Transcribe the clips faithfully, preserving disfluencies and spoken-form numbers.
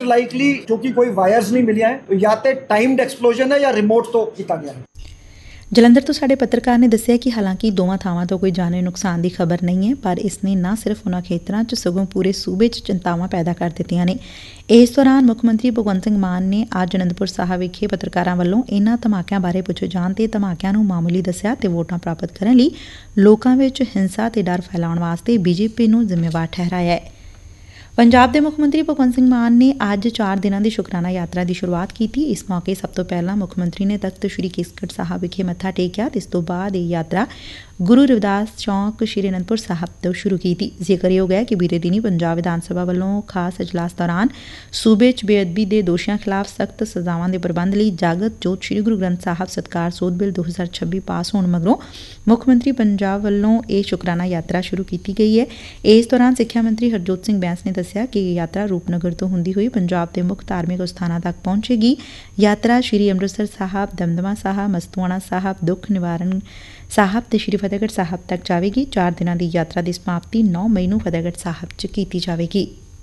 Likely क्योंकि कोई wires नहीं मिलिया है, या तो टाइम्ड एक्सप्लोजन है या रिमोट तो किया गया है। ਜਲੰਧਰ ਤੋਂ ਸਾਡੇ ਪੱਤਰਕਾਰ ਨੇ ਦੱਸਿਆ ਕਿ ਹਾਲਾਂਕਿ ਦੋਵਾਂ ਥਾਵਾਂ ਤੋਂ ਕੋਈ ਜਾਨੀ ਨੁਕਸਾਨ ਦੀ ਖਬਰ ਨਹੀਂ ਹੈ, ਪਰ ਇਸ ਨੇ ਨਾ ਸਿਰਫ ਉਨ੍ਹਾਂ ਖੇਤਰਾਂ 'ਚ ਸਗੋਂ ਪੂਰੇ ਸੂਬੇ 'ਚ ਚਿੰਤਾਵਾਂ ਪੈਦਾ ਕਰ ਦਿੱਤੀਆਂ ਨੇ। ਇਸ ਦੌਰਾਨ ਮੁੱਖ ਮੰਤਰੀ ਭਗਵੰਤ ਸਿੰਘ ਮਾਨ ਨੇ ਅੱਜ ਅਨੰਦਪੁਰ ਸਾਹਿਬ ਵਿਖੇ ਪੱਤਰਕਾਰਾਂ ਵੱਲੋਂ ਇਨ੍ਹਾਂ ਧਮਾਕਿਆਂ ਬਾਰੇ ਪੁੱਛੇ ਜਾਣ ਤੇ ਧਮਾਕਿਆਂ ਨੂੰ ਮਾਮੂਲੀ ਦੱਸਿਆ ਤੇ ਵੋਟਾਂ ਪ੍ਰਾਪਤ ਕਰਨ ਲਈ ਲੋਕਾਂ ਵਿੱਚ ਹਿੰਸਾ ਤੇ ਡਰ ਫੈਲਾਉਣ ਵਾਸਤੇ ਬੀਜੇਪੀ ਨੂੰ ਜ਼ਿੰਮੇਵਾਰ ਠਹਿਰਾਇਆ ਹੈ। ਪੰਜਾਬ ਦੇ ਮੁੱਖ ਮੰਤਰੀ ਭਗਵੰਤ ਸਿੰਘ ਮਾਨ ਨੇ ਅੱਜ ਚਾਰ ਦਿਨਾਂ ਦੀ ਸ਼ੁਕਰਾਨਾ ਯਾਤਰਾ ਦੀ ਸ਼ੁਰੂਆਤ ਕੀਤੀ। ਇਸ ਮੌਕੇ ਸਭ ਤੋਂ ਪਹਿਲਾਂ ਮੁੱਖ ਮੰਤਰੀ ਨੇ ਤਖਤ ਸ੍ਰੀ ਕੇਸਗੜ੍ਹ ਸਾਹਿਬ ਵਿਖੇ ਮੱਥਾ ਟੇਕਿਆ ਤੇ ਇਸ ਤੋਂ ਬਾਅਦ ਇਹ ਯਾਤਰਾ ਗੁਰੂ ਰਵਿਦਾਸ ਚੌਂਕ ਸ੍ਰੀ ਅਨੰਦਪੁਰ ਸਾਹਿਬ ਤੋਂ ਸ਼ੁਰੂ ਕੀਤੀ। ਜ਼ਿਕਰਯੋਗ ਹੈ ਕਿ ਬੀਤੇ ਦਿਨੀ ਪੰਜਾਬ ਵਿਧਾਨ ਸਭਾ ਵੱਲੋਂ ਖਾਸ ਇਜਲਾਸ ਦੌਰਾਨ ਸੂਬੇ 'ਚ ਬੇਅਦਬੀ ਦੇ ਦੋਸ਼ੀਆਂ ਖਿਲਾਫ਼ ਸਖਤ ਸਜ਼ਾਵਾਂ ਦੇ ਪ੍ਰਬੰਧ ਲਈ ਜਾਗਤ ਜੋਤ ਸ੍ਰੀ ਗੁਰੂ ਗ੍ਰੰਥ ਸਾਹਿਬ ਸਤਿਕਾਰ ਸੋਧ ਬਿੱਲ ਦੋ ਹਜ਼ਾਰ ਛੱਬੀ ਪਾਸ ਹੋਣ ਮਗਰੋਂ ਮੁੱਖ ਮੰਤਰੀ ਪੰਜਾਬ ਵੱਲੋਂ ਇਹ ਸ਼ੁਕਰਾਨਾ ਯਾਤਰਾ ਸ਼ੁਰੂ ਕੀਤੀ ਗਈ ਹੈ। ਇਸ ਦੌਰਾਨ ਸਿੱਖਿਆ ਮੰਤਰੀ ਹਰਜੋਤ ਸਿੰਘ ਬੈਂਸ ਨੇ ਦੱਸਿਆ ਕਿ ਇਹ ਯਾਤਰਾ ਰੂਪਨਗਰ ਤੋਂ ਹੁੰਦੀ ਹੋਈ ਪੰਜਾਬ ਦੇ ਮੁੱਖ ਧਾਰਮਿਕ ਸਥਾਨਾਂ ਤੱਕ ਪਹੁੰਚੇਗੀ। ਯਾਤਰਾ ਸ੍ਰੀ ਅੰਮ੍ਰਿਤਸਰ ਸਾਹਿਬ, ਦਮਦਮਾ ਸਾਹਿਬ, ਮਸਤੂਆਣਾ ਸਾਹਿਬ, ਦੁੱਖ ਨਿਵਾਰਨ ਸਾਹਿਬ ਤੇ ਸ੍ਰੀ ਫਤਿਹਗੜ੍ਹ ਸਾਹਿਬ ਤੱਕ ਜਾਵੇਗੀ। ਚਾਰ ਦਿਨਾਂ ਦੀ ਯਾਤਰਾ ਦੀ ਸਮਾਪਤੀ ਨੌ ਮਈ ਨੂੰ ਫਤਿਹਗੜ੍ਹ ਸਾਹਿਬ 'ਚ ਕੀਤੀ ਜਾਵੇਗੀ।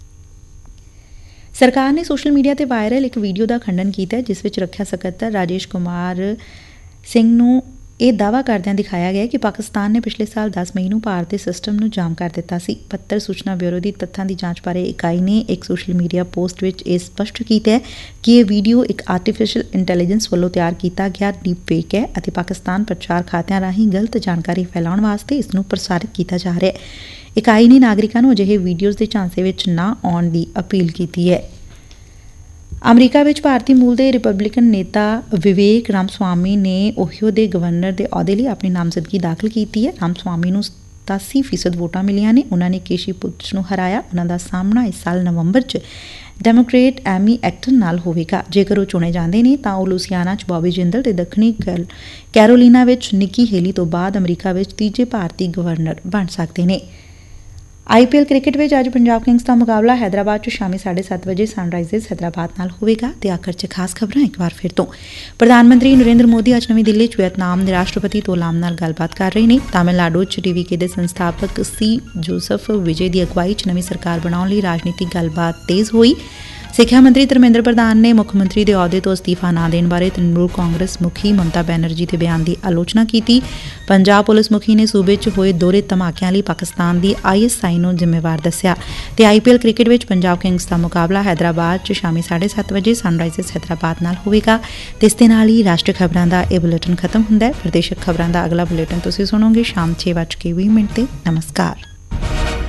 ਸਰਕਾਰ ਨੇ ਸੋਸ਼ਲ ਮੀਡੀਆ ਤੇ ਵਾਇਰਲ ਇੱਕ ਵੀਡੀਓ ਦਾ ਖੰਡਨ ਕੀਤਾ ਜਿਸ ਵਿੱਚ ਰੱਖਿਆ ਸਕੱਤਰ ਰਾਜੇਸ਼ ਕੁਮਾਰ ਸਿੰਘ ਨੂੰ ਇਹ ਦਾਅਵਾ ਕਰਦਿਆਂ ਦਿਖਾਇਆ ਗਿਆ ਕਿ ਪਾਕਿਸਤਾਨ ਨੇ ਪਿਛਲੇ ਸਾਲ ਦਸ ਮਈ ਨੂੰ ਭਾਰਤੀ ਸਿਸਟਮ ਨੂੰ ਜਾਮ ਕਰ ਦਿੱਤਾ ਸੀ। ਪੱਤਰ ਸੂਚਨਾ ਬਿਊਰੋ ਦੀ ਤੱਥਾਂ ਦੀ ਜਾਂਚ ਬਾਰੇ ਇਕਾਈ ਨੇ ਇੱਕ ਸੋਸ਼ਲ ਮੀਡੀਆ ਪੋਸਟ ਵਿੱਚ ਇਹ ਸਪਸ਼ਟ ਕੀਤਾ ਹੈ ਕਿ ਇਹ ਵੀਡੀਓ ਇੱਕ ਆਰਟੀਫੀਸ਼ੀਅਲ ਇੰਟੈਲੀਜੈਂਸ ਵੱਲੋਂ ਤਿਆਰ ਕੀਤਾ ਗਿਆ ਡੀਪ ਫੇਕ ਹੈ ਅਤੇ ਪਾਕਿਸਤਾਨ ਪ੍ਰਚਾਰ ਖਾਤਿਆਂ ਰਾਹੀਂ ਗਲਤ ਜਾਣਕਾਰੀ ਫੈਲਾਉਣ ਵਾਸਤੇ ਇਸ ਨੂੰ ਪ੍ਰਸਾਰਿਤ ਕੀਤਾ ਜਾ ਰਿਹਾ ਹੈ। ਇਕਾਈ ਨੇ ਨਾਗਰਿਕਾਂ ਨੂੰ ਅਜਿਹੇ ਵੀਡੀਓਜ਼ ਦੇ ਝਾਂਸੇ ਵਿੱਚ ਨਾ ਆਉਣ ਦੀ ਅਪੀਲ ਕੀਤੀ ਹੈ। ਅਮਰੀਕਾ ਵਿੱਚ ਭਾਰਤੀ ਮੂਲ ਦੇ ਰਿਪਬਲਿਕਨ ਨੇਤਾ ਵਿਵੇਕ ਰਾਮਸਵਾਮੀ ਨੇ ਓਹੀਓ ਦੇ ਗਵਰਨਰ ਦੇ ਅਹੁਦੇ ਲਈ ਆਪਣੀ ਨਾਮਜ਼ਦਗੀ ਦਾਖਲ ਕੀਤੀ ਹੈ। ਰਾਮਸਵਾਮੀ ਨੂੰ ਸਤਾਸੀ ਫੀਸਦ ਵੋਟਾਂ ਮਿਲੀਆਂ ਨੇ। ਉਨ੍ਹਾਂ ਨੇ ਕੇਸ਼ੀ ਪੁੱਛ ਨੂੰ ਹਰਾਇਆ। ਉਨ੍ਹਾਂ ਦਾ ਸਾਹਮਣਾ ਇਸ ਸਾਲ ਨਵੰਬਰ 'ਚ ਡੈਮੋਕ੍ਰੇਟ ਐਮੀ ਐਕਟਨ ਨਾਲ ਹੋਵੇਗਾ। ਜੇਕਰ ਉਹ ਚੁਣੇ ਜਾਂਦੇ ਨੇ ਤਾਂ ਉਹ ਲੁਸਿਆਨਾ 'ਚ ਬੌਬੀ ਜਿੰਦਲ ਤੇ ਦੱਖਣੀ ਕੈਰੋਲੀਨਾ ਵਿੱਚ ਨਿੱਕੀ ਹੇਲੀ ਤੋਂ ਬਾਅਦ ਅਮਰੀਕਾ ਵਿੱਚ ਤੀਜੇ ਭਾਰਤੀ ਗਵਰਨਰ ਬਣ ਸਕਦੇ ਨੇ। ਆਈ ਪੀ ਐਲ ਕ੍ਰਿਕਟ ਵਿੱਚ ਅੱਜ ਪੰਜਾਬ ਕਿੰਗਸ ਦਾ ਮੁਕਾਬਲਾ ਹੈਦਰਾਬਾਦ 'ਚ ਸ਼ਾਮੀ ਸਾਢੇ ਸੱਤ ਵਜੇ ਸਨਰਾਈਜ਼ਰਸ ਹੈਦਰਾਬਾਦ ਨਾਲ ਹੋਵੇਗਾ। ਤੇ ਆਖਰ 'ਚ ਖਾਸ ਖਬਰਾਂ ਇੱਕ ਵਾਰ ਫਿਰ ਤੋਂ। ਪ੍ਰਧਾਨ ਮੰਤਰੀ ਨਰਿੰਦਰ ਮੋਦੀ ਅੱਜ ਨਵੀਂ ਦਿੱਲੀ 'ਚ ਵੀਅਤਨਾਮ ਦੇ ਰਾਸ਼ਟਰਪਤੀ ਤੋਲਾਮ ਨਾਲ ਗੱਲਬਾਤ ਕਰ ਰਹੇ ਨੇ। ਤਾਮਿਲਨਾਡੂ 'ਚ ਟੀ ਵੀ ਕੇ ਦੇ ਸੰਸਥਾਪਕ ਸੀ ਜੋਸਫ ਵਿਜੇ ਦੀ ਅਗਵਾਈ 'ਚ ਨਵੀਂ ਸਰਕਾਰ ਬਣਾਉਣ ਲਈ ਰਾਜਨੀਤਿਕ ਗੱਲਬਾਤ ਤੇਜ਼ ਹੋਈ। ਸਿੱਖਿਆ ਮੰਤਰੀ ਧਰਮੇਂਦਰ ਪ੍ਰਧਾਨ ਨੇ ਮੁੱਖ ਮੰਤਰੀ ਦੇ ਅਹੁਦੇ ਤੋਂ ਅਸਤੀਫਾ ਨਾ ਦੇਣ ਬਾਰੇ ਤ੍ਰਿਣਮੂਲ ਕਾਂਗਰਸ ਮੁਖੀ ਮਮਤਾ ਬੈਨਰਜੀ ਦੇ ਬਿਆਨ ਦੀ ਆਲੋਚਨਾ ਕੀਤੀ। ਪੰਜਾਬ ਪੁਲਿਸ ਮੁਖੀ ਨੇ ਸੂਬੇ 'ਚ ਹੋਏ ਦੋਹਰੇ ਧਮਾਕਿਆਂ ਲਈ ਪਾਕਿਸਤਾਨ ਦੀ ਆਈ ਐਸ ਆਈ ਨੂੰ ਜ਼ਿੰਮੇਵਾਰ ਦੱਸਿਆ। ਤੇ ਆਈ ਪੀ ਐਲ ਕ੍ਰਿਕਟ ਵਿੱਚ ਪੰਜਾਬ ਕਿੰਗਸ ਦਾ ਮੁਕਾਬਲਾ ਹੈਦਰਾਬਾਦ 'ਚ ਸ਼ਾਮੀ ਸਾਢੇ ਸੱਤ ਵਜੇ ਸਨਰਾਈਜ਼ਰਸ ਹੈਦਰਾਬਾਦ ਨਾਲ ਹੋਵੇਗਾ। ਤੇ ਇਸ ਦੇ ਨਾਲ ਹੀ ਰਾਸ਼ਟਰੀ ਖਬਰਾਂ ਦਾ ਇਹ ਬੁਲੇਟਿਨ ਖਤਮ ਹੁੰਦਾ ਹੈ। ਪ੍ਰਦੇਸ਼ਕ ਖਬਰਾਂ ਦਾ ਅਗਲਾ ਬੁਲੇਟਿਨ ਤੁਸੀਂ ਸੁਣੋਗੇ ਸ਼ਾਮ ਛੇ ਵੱਜ ਕੇ ਵੀਹ ਮਿੰਟ ਤੇ। ਨਮਸਕਾਰ।